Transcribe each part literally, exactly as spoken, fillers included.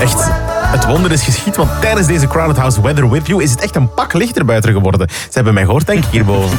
Echt, het wonder is geschied, want tijdens deze Crowded House Weather With You is het echt een pak lichter buiten geworden. Ze hebben mij gehoord, denk ik, hierboven.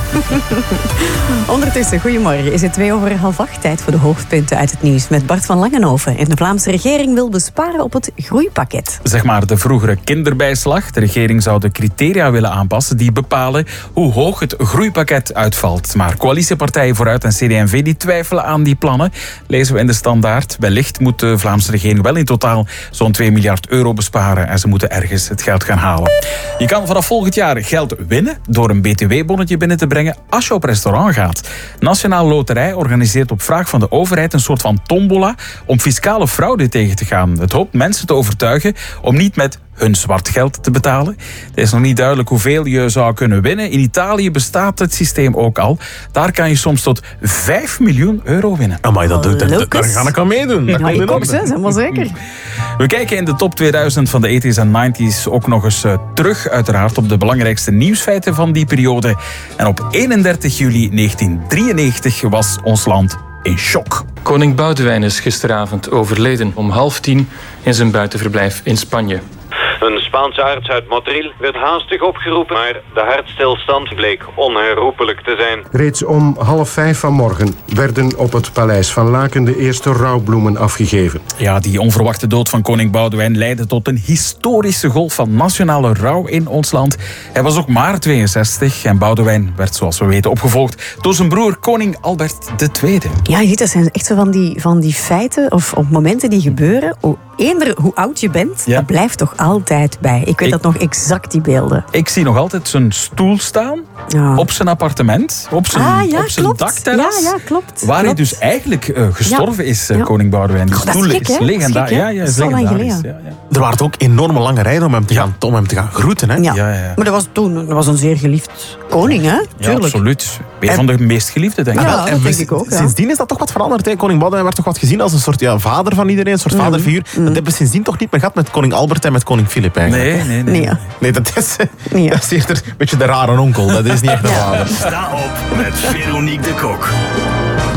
Ondertussen, goedemorgen. Is het twee over half acht, tijd voor de hoofdpunten uit het nieuws met Bart van Langenhoven. En de Vlaamse regering wil besparen op het groeipakket. Zeg maar de vroegere kinderbijslag. De regering zou de criteria willen aanpassen die bepalen hoe hoog het groeipakket uitvalt. Maar coalitiepartijen Vooruit en C D en V die twijfelen aan die plannen. Lezen we in de Standaard. Wellicht moet de Vlaamse regering wel in totaal zo'n twee miljard euro besparen en ze moeten ergens het geld gaan halen. Je kan vanaf volgend jaar geld winnen door een B T W-bonnetje binnen te brengen als je op restaurant gaat. Nationale Loterij organiseert op vraag van de overheid een soort van tombola om fiscale fraude tegen te gaan. Het hoopt mensen te overtuigen om niet met hun zwart geld te betalen. Het is nog niet duidelijk hoeveel je zou kunnen winnen. In Italië bestaat het systeem ook al. Daar kan je soms tot vijf miljoen euro winnen. Amai, dat doet er. Daar ga ik aan meedoen. Dat Ja, ik ook, zeg, helemaal zeker. We kijken in de top tweeduizend van de eighties en nineties ook nog eens uh, terug, uiteraard, op de belangrijkste nieuwsfeiten van die periode. En op eenendertig juli negentien drieënnegentig was ons land in shock. Koning Boudewijn is gisteravond overleden om half tien in zijn buitenverblijf in Spanje. Een Spaanse arts uit Motril werd haastig opgeroepen, maar de hartstilstand bleek onherroepelijk te zijn. Reeds om half vijf vanmorgen werden op het paleis van Laken de eerste rouwbloemen afgegeven. Ja, die onverwachte dood van koning Boudewijn leidde tot een historische golf van nationale rouw in ons land. Hij was ook maar tweeënzestig en Boudewijn werd, zoals we weten, opgevolgd door zijn broer koning Albert de Tweede. Ja, je ziet, dat zijn echt zo van die, van die feiten of op momenten die gebeuren. Hoe eender hoe oud je bent, Ja. dat blijft toch altijd bij. Ik weet Ik- dat nog exact, die beelden. Ik zie nog altijd zijn stoel staan Ja. op zijn appartement, op zijn, Ah, ja, op zijn klopt. dakterras. Ja, ja, klopt. Waar hij Klopt. dus eigenlijk uh, gestorven is, uh, Ja. koning Boudewijn. Die Goh, dat is stoel gek, hè? is Dat is legendarisch. gek, hè? Ja, ja, Dat is is al lang legendarisch. geleden. Ja, ja. Er waren ook enorme lange rijen om hem te, Ja. gaan, om hem te gaan groeten. Hè? Ja. Ja, ja, ja. Maar dat was toen dat was een zeer geliefd koning, hè? Ja, Tuurlijk. absoluut. Een En- van de meest geliefde, denk ik. Ja, Wel, dat en denk we- ik ook, ja. Sindsdien is dat toch wat veranderd. Hè? Koning Boudewijn werd toch wat gezien als een soort ja, vader van iedereen, een soort vaderfiguur. Dat hebben we sindsdien toch niet meer gehad met koning Albert en met koning Filip eigenlijk. Nee, nee, nee. Nee, ja. Nee, dat is, Nee, ja. dat is eerder een beetje de rare onkel. Dat is niet echt een vader. Sta op met Veronique de Kok.